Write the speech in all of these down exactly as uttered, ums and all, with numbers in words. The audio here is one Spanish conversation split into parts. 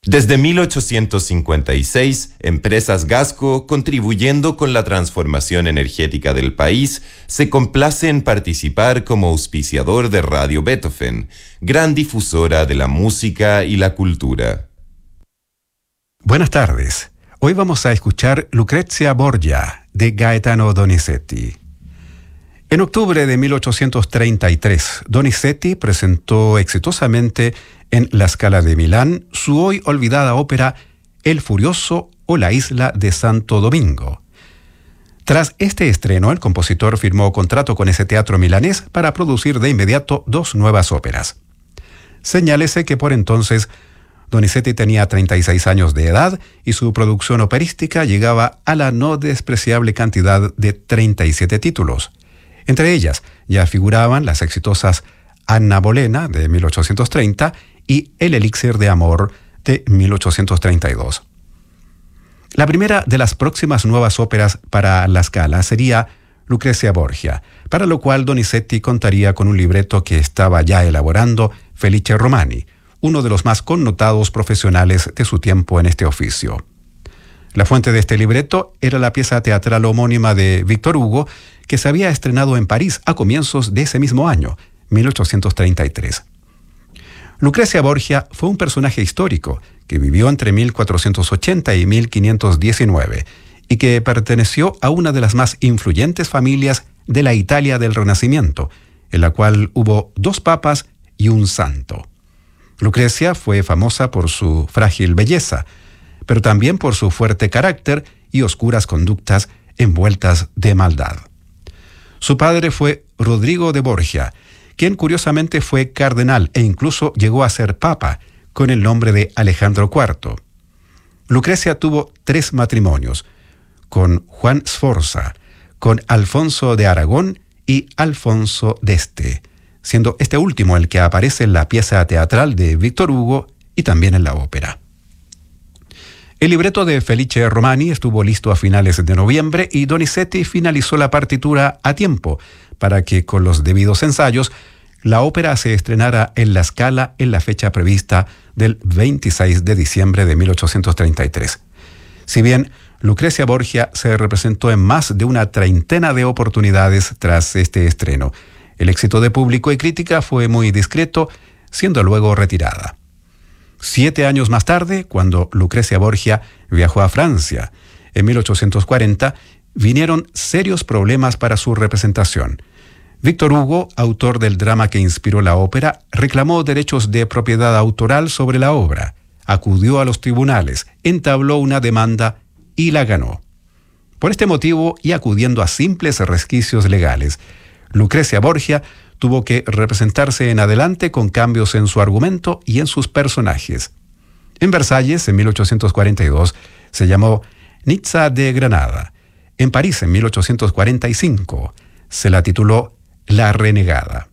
Desde mil ochocientos cincuenta y seis, Empresas Gasco, contribuyendo con la transformación energética del país, se complace en participar como auspiciador de Radio Beethoven, gran difusora de la música y la cultura. Buenas tardes. Hoy vamos a escuchar Lucrezia Borgia, de Gaetano Donizetti. En octubre de mil ochocientos treinta y tres, Donizetti presentó exitosamente en la Scala de Milán su hoy olvidada ópera El Furioso o la Isla de Santo Domingo. Tras este estreno, el compositor firmó contrato con ese teatro milanés para producir de inmediato dos nuevas óperas. Señálese que por entonces Donizetti tenía treinta y seis años de edad y su producción operística llegaba a la no despreciable cantidad de treinta y siete títulos. Entre ellas ya figuraban las exitosas Anna Bolena de mil ochocientos treinta y El Elixir de Amor de mil ochocientos treinta y dos. La primera de las próximas nuevas óperas para la Scala sería Lucrezia Borgia, para lo cual Donizetti contaría con un libreto que estaba ya elaborando Felice Romani, uno de los más connotados profesionales de su tiempo en este oficio. La fuente de este libreto era la pieza teatral homónima de Víctor Hugo, que se había estrenado en París a comienzos de ese mismo año, mil ochocientos treinta y tres. Lucrezia Borgia fue un personaje histórico que vivió entre mil cuatrocientos ochenta y mil quinientos diecinueve y que perteneció a una de las más influyentes familias de la Italia del Renacimiento, en la cual hubo dos papas y un santo. Lucrezia fue famosa por su frágil belleza, pero también por su fuerte carácter y oscuras conductas envueltas de maldad. Su padre fue Rodrigo de Borgia, quien curiosamente fue cardenal e incluso llegó a ser papa, con el nombre de Alejandro cuarto. Lucrezia tuvo tres matrimonios, con Juan Sforza, con Alfonso de Aragón y Alfonso d'Este, siendo este último el que aparece en la pieza teatral de Víctor Hugo y también en la ópera. El libreto de Felice Romani estuvo listo a finales de noviembre y Donizetti finalizó la partitura a tiempo para que, con los debidos ensayos, la ópera se estrenara en la Scala en la fecha prevista del veintiséis de diciembre de mil ochocientos treinta y tres. Si bien Lucrezia Borgia se representó en más de una treintena de oportunidades tras este estreno, el éxito de público y crítica fue muy discreto, siendo luego retirada. Siete años más tarde, cuando Lucrezia Borgia viajó a Francia, en mil ochocientos cuarenta, vinieron serios problemas para su representación. Víctor Hugo, autor del drama que inspiró la ópera, reclamó derechos de propiedad autoral sobre la obra, acudió a los tribunales, entabló una demanda y la ganó. Por este motivo, y acudiendo a simples resquicios legales, Lucrezia Borgia tuvo que representarse en adelante con cambios en su argumento y en sus personajes. En Versalles, en mil ochocientos cuarenta y dos, se llamó Nizza de Granada. En París, en mil ochocientos cuarenta y cinco, se la tituló La Renegada.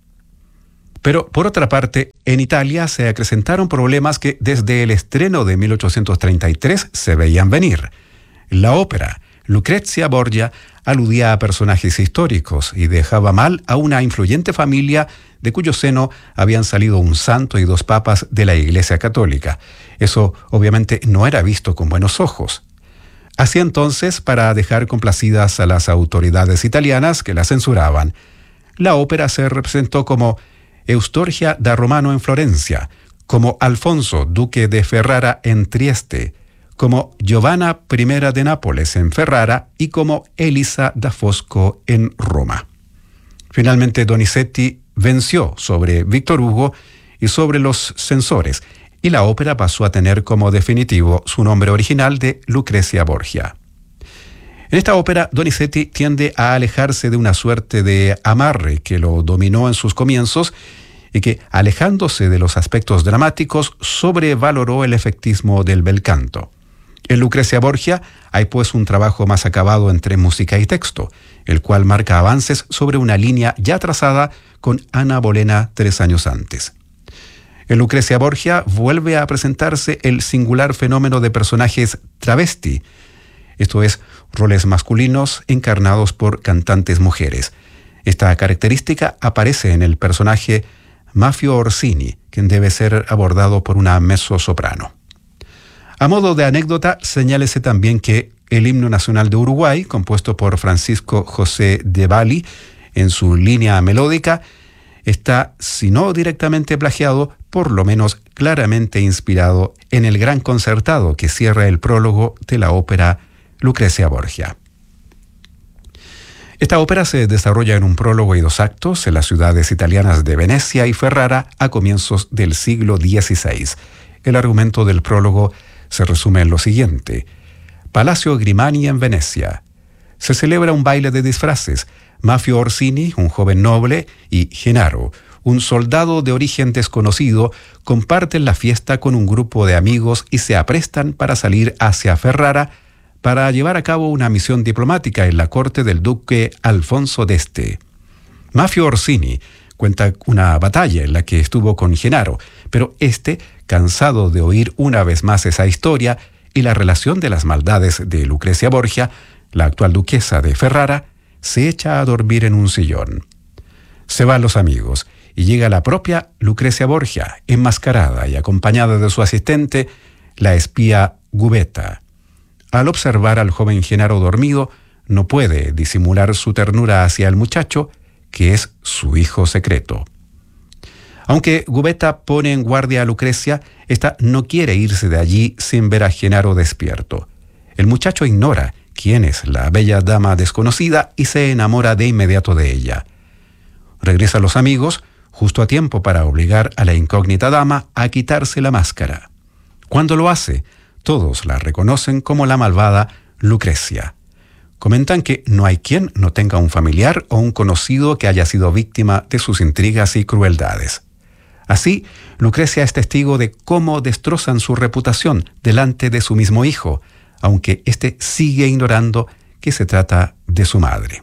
Pero, por otra parte, en Italia se acrecentaron problemas que desde el estreno de mil ochocientos treinta y tres se veían venir. La ópera Lucrezia Borgia aludía a personajes históricos y dejaba mal a una influyente familia de cuyo seno habían salido un santo y dos papas de la Iglesia Católica. Eso obviamente no era visto con buenos ojos. Así entonces, para dejar complacidas a las autoridades italianas que la censuraban, la ópera se representó como Eustorgia da Romano en Florencia, como Alfonso, duque de Ferrara en Trieste, como Giovanna I de Nápoles en Ferrara y como Elisa da Fosco en Roma. Finalmente, Donizetti venció sobre Víctor Hugo y sobre los censores, y la ópera pasó a tener como definitivo su nombre original de Lucrezia Borgia. En esta ópera, Donizetti tiende a alejarse de una suerte de amarre que lo dominó en sus comienzos y que, alejándose de los aspectos dramáticos, sobrevaloró el efectismo del bel canto. En Lucrezia Borgia hay pues un trabajo más acabado entre música y texto, el cual marca avances sobre una línea ya trazada con Anna Bolena tres años antes. En Lucrezia Borgia vuelve a presentarse el singular fenómeno de personajes travesti, esto es, roles masculinos encarnados por cantantes mujeres. Esta característica aparece en el personaje Mafio Orsini, quien debe ser abordado por una mezzosoprano. A modo de anécdota, señálese también que el himno nacional de Uruguay, compuesto por Francisco José de Bali, en su línea melódica, está, si no directamente plagiado, por lo menos claramente inspirado en el gran concertado que cierra el prólogo de la ópera Lucrecia Borgia. Esta ópera se desarrolla en un prólogo y dos actos en las ciudades italianas de Venecia y Ferrara a comienzos del siglo dieciséis. El argumento del prólogo se resume en lo siguiente. Palacio Grimani en Venecia. Se celebra un baile de disfraces. Mafio Orsini, un joven noble, y Genaro, un soldado de origen desconocido, comparten la fiesta con un grupo de amigos y se aprestan para salir hacia Ferrara para llevar a cabo una misión diplomática en la corte del duque Alfonso d'Este. Mafio Orsini cuenta una batalla en la que estuvo con Genaro, pero este, cansado de oír una vez más esa historia y la relación de las maldades de Lucrecia Borgia, la actual duquesa de Ferrara, se echa a dormir en un sillón. Se van los amigos y llega la propia Lucrecia Borgia, enmascarada y acompañada de su asistente, la espía Gubetta. Al observar al joven Genaro dormido, no puede disimular su ternura hacia el muchacho, que es su hijo secreto. Aunque Gubetta pone en guardia a Lucrecia, ésta no quiere irse de allí sin ver a Genaro despierto. El muchacho ignora quién es la bella dama desconocida y se enamora de inmediato de ella. Regresa a los amigos justo a tiempo para obligar a la incógnita dama a quitarse la máscara. Cuando lo hace, todos la reconocen como la malvada Lucrecia. Comentan que no hay quien no tenga un familiar o un conocido que haya sido víctima de sus intrigas y crueldades. Así, Lucrecia es testigo de cómo destrozan su reputación delante de su mismo hijo, aunque éste sigue ignorando que se trata de su madre.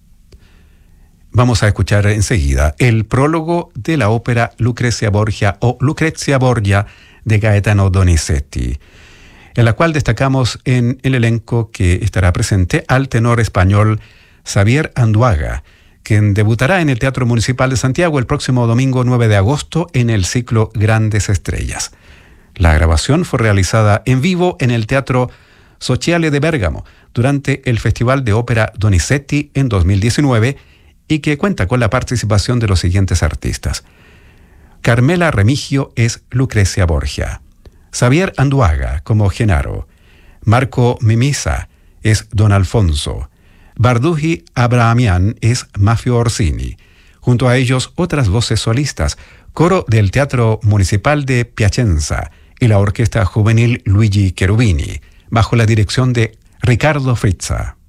Vamos a escuchar enseguida el prólogo de la ópera Lucrecia Borgia o Lucrecia Borgia de Gaetano Donizetti, en la cual destacamos en el elenco que estará presente al tenor español Xavier Anduaga, quien debutará en el Teatro Municipal de Santiago el próximo domingo nueve de agosto en el ciclo Grandes Estrellas. La grabación fue realizada en vivo en el Teatro Sociale de Bérgamo durante el Festival de Ópera Donizetti en dos mil diecinueve y que cuenta con la participación de los siguientes artistas. Carmela Remigio es Lucrecia Borgia. Xavier Anduaga como Genaro. Marco Mimisa es Don Alfonso. Barduji Abrahamian es Mafio Orsini. Junto a ellos otras voces solistas, coro del Teatro Municipal de Piacenza y la Orquesta Juvenil Luigi Cherubini, bajo la dirección de Ricardo Frizza.